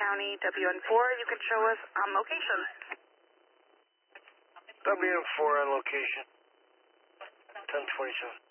County, WN4, you can show us on location. WN4 on location, 1027.